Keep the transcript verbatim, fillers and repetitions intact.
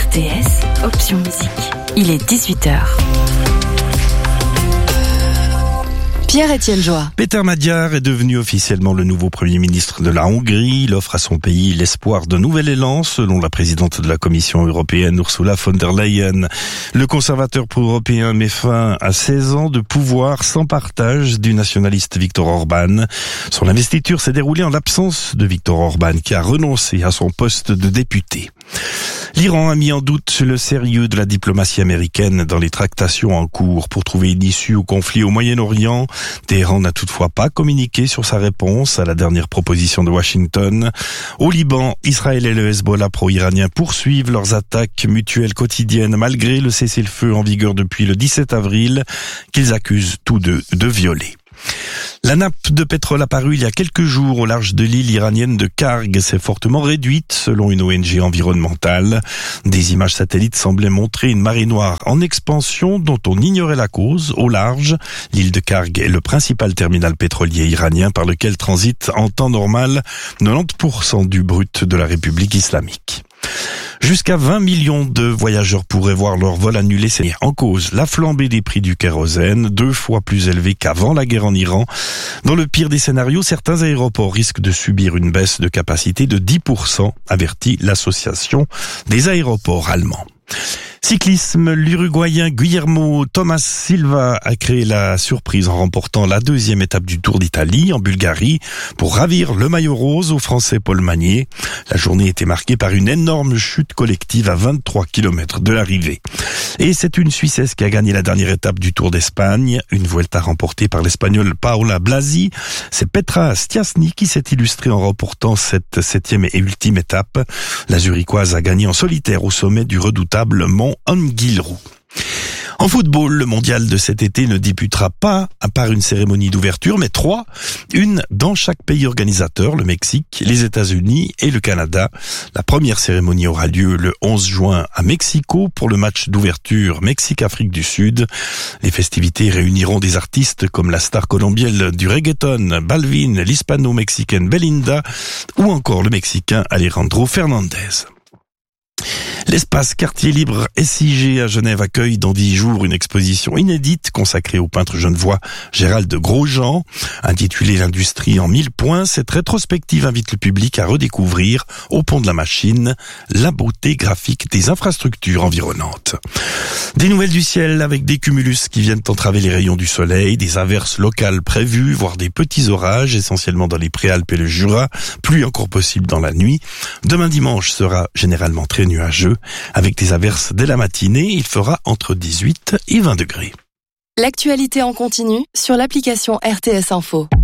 T S, option musique. Il est dix-huit heures. Pierre-Étienne Joie. Péter Magyar est devenu officiellement le nouveau Premier ministre de la Hongrie. Il offre à son pays l'espoir d'un nouvel élan, selon la présidente de la Commission européenne, Ursula von der Leyen. Le conservateur pro-européen met fin à seize ans de pouvoir sans partage du nationaliste Viktor Orban. Son investiture s'est déroulée en l'absence de Viktor Orban, qui a renoncé à son poste de député. L'Iran a mis en doute le sérieux de la diplomatie américaine dans les tractations en cours pour trouver une issue au conflit au Moyen-Orient. Téhéran n'a toutefois pas communiqué sur sa réponse à la dernière proposition de Washington. Au Liban, Israël et le Hezbollah pro-iranien poursuivent leurs attaques mutuelles quotidiennes malgré le cessez-le-feu en vigueur depuis le dix-sept avril qu'ils accusent tous deux de violer. La nappe de pétrole apparue il y a quelques jours au large de l'île iranienne de Karg s'est fortement réduite selon une O N G environnementale. Des images satellites semblaient montrer une marée noire en expansion dont on ignorait la cause au large. L'île de Karg est le principal terminal pétrolier iranien par lequel transite en temps normal quatre-vingt-dix pour cent du brut de la République islamique. Jusqu'à vingt millions de voyageurs pourraient voir leur vol annulé. C'est en cause la flambée des prix du kérosène, deux fois plus élevé qu'avant la guerre en Iran. Dans le pire des scénarios, certains aéroports risquent de subir une baisse de capacité de dix pour cent, avertit l'association des aéroports allemands. Cyclisme, l'Uruguayen Guillermo Thomas Silva a créé la surprise en remportant la deuxième étape du Tour d'Italie en Bulgarie pour ravir le maillot rose au Français Paul Magnier. La journée était marquée par une énorme chute collective à vingt-trois kilomètres de l'arrivée. Et c'est une Suissesse qui a gagné la dernière étape du Tour d'Espagne, une Vuelta remportée par l'Espagnole Paola Blasi. C'est Petra Stiassny qui s'est illustrée en remportant cette septième et ultime étape. La Zurichoise a gagné en solitaire au sommet du redoutable mont Anguillerou. En football, le mondial de cet été ne débutera pas à part une cérémonie d'ouverture, mais trois, une dans chaque pays organisateur, le Mexique, les États-Unis et le Canada. La première cérémonie aura lieu le onze juin à Mexico pour le match d'ouverture Mexique-Afrique du Sud. Les festivités réuniront des artistes comme la star colombienne du reggaeton Balvin, l'hispano-mexicaine Belinda ou encore le Mexicain Alejandro Fernandez. L'espace Quartier Libre S I G à Genève accueille dans dix jours une exposition inédite consacrée au peintre genevois Gérald Grosjean. Intitulée L'industrie en mille points, cette rétrospective invite le public à redécouvrir, au pont de la Machine, la beauté graphique des infrastructures environnantes. Des nouvelles du ciel avec des cumulus qui viennent entraver les rayons du soleil, des averses locales prévues, voire des petits orages, essentiellement dans les Préalpes et le Jura, pluie encore possible dans la nuit. Demain dimanche sera généralement très nuageux, avec des averses dès la matinée, il fera entre dix-huit et vingt degrés. L'actualité en continu sur l'application R T S Info.